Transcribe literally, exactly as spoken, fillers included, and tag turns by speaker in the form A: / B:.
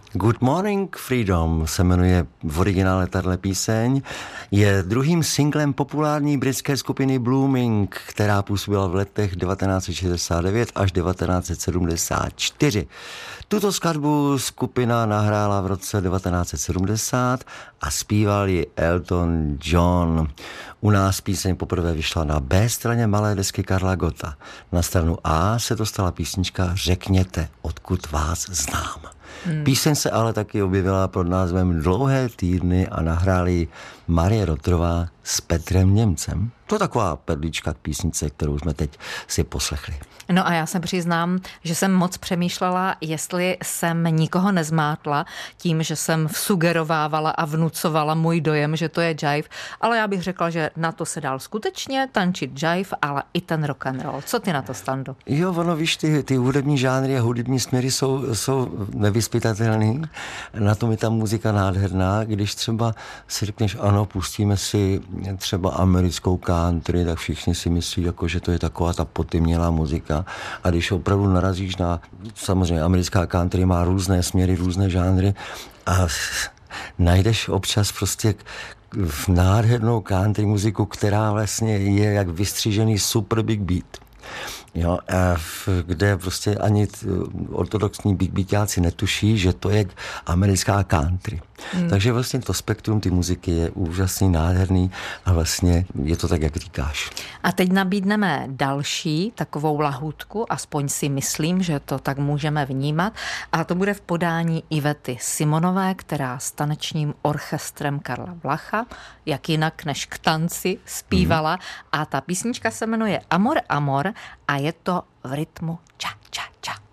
A: Good Morning Freedom se jmenuje v originále tato píseň. Je druhým singlem populární britské skupiny Blooming, která působila v letech devatenáct set šedesát devět až devatenáct set sedmdesát čtyři. Tuto skladbu skupina nahrála v roce devatenáct set sedmdesát a zpíval ji Elton John. U nás píseň poprvé vyšla na B straně malé desky Karla Gotta. Na stranu A se dostala písnička Řekněte, odkud vás znám. Hmm. Píseň se ale taky objevila pod názvem Dlouhé týdny a nahráli ji Marie Rotrová s Petrem Němcem. To je taková perlička k písnice, kterou jsme teď si poslechli.
B: No a já se přiznám, že jsem moc přemýšlela, jestli jsem nikoho nezmátla tím, že jsem vsugerovávala a vnucovala můj dojem, že to je jive, ale já bych řekla, že na to se dál skutečně tančit jive, ale i ten rock and roll. Co ty na to, Stando?
A: Jo, ono, víš, ty, ty hudební žánry a hudební směry jsou, jsou nevyzpytatelný. Na tom je ta muzika nádherná. Když třeba si řekneš, ano, pustíme si třeba americkou country, tak všichni si myslí, jako, že to je taková ta potemnělá muzika. A když opravdu narazíš na, samozřejmě americká country má různé směry, různé žánry a najdeš občas prostě v nádhernou country muziku, která vlastně je jak vystřížený super big beat. Jo, a v, kde prostě ani ortodoxní big beatáci netuší, že to je americká country. Hmm. Takže vlastně to spektrum ty muziky je úžasný, nádherný a vlastně je to tak, jak říkáš.
B: A teď nabídneme další takovou lahůdku, aspoň si myslím, že to tak můžeme vnímat, a to bude v podání Ivety Simonové, která s tanečním orchestrem Karla Vlacha, jak jinak než k tanci, zpívala. Hmm. A ta písnička se jmenuje Amor, Amor a je to v rytmu ča, ča, ča.